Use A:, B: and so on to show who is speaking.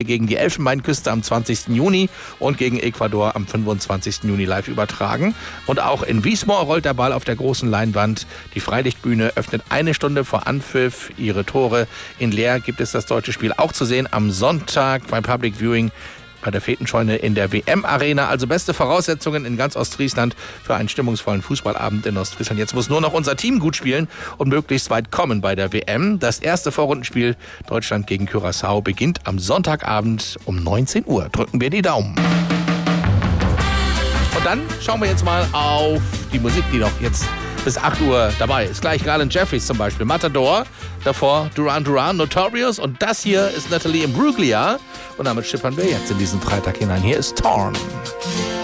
A: gegen die Elfenbeinküste am 20. Juni und gegen Ecuador am 25. Juni live übertragen. Und auch in Wiesmoor rollt der Ball auf der großen Leinwand. Die Freilichtbühne öffnet eine Stunde vor Anpfiff ihre Tore. In Leer gibt es das deutsche Spiel auch zu sehen am Sonntag beim Public Viewing bei der Fetenscheune in der WM-Arena. Also beste Voraussetzungen in ganz Ostfriesland für einen stimmungsvollen Fußballabend in Ostfriesland. Jetzt muss nur noch unser Team gut spielen und möglichst weit kommen bei der WM. Das erste Vorrundenspiel Deutschland gegen Curaçao beginnt am Sonntagabend um 19 Uhr. Drücken wir die Daumen. Und dann schauen wir jetzt mal auf die Musik, die noch jetzt bis 8 Uhr dabei ist. Gleich Garland Jeffries zum Beispiel, Matador, davor Duran Duran, Notorious und das hier ist Natalie Imbruglia und damit schippern wir jetzt in diesen Freitag hinein. Hier ist Torn.